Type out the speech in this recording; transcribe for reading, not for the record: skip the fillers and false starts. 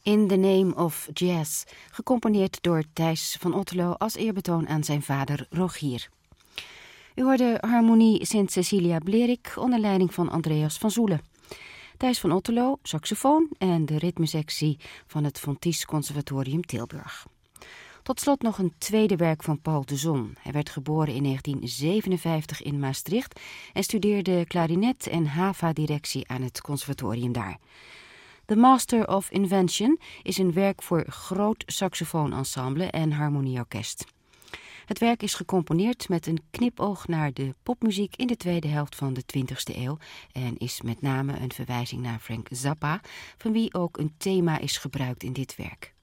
In the Name of Jazz, gecomponeerd door Thijs van Otterlo als eerbetoon aan zijn vader Rogier. U hoorde harmonie Sint Cecilia Blerik onder leiding van Andreas van Zoelen. Thijs van Otterlo, saxofoon en de ritmesectie van het Fontys Conservatorium Tilburg. Tot slot nog een tweede werk van Paul de Zon. Hij werd geboren in 1957 in Maastricht en studeerde klarinet en hava-directie aan het conservatorium daar. The Master of Invention is een werk voor groot saxofoonensemble en harmonieorkest. Het werk is gecomponeerd met een knipoog naar de popmuziek in de tweede helft van de 20e eeuw en is met name een verwijzing naar Frank Zappa, van wie ook een thema is gebruikt in dit werk.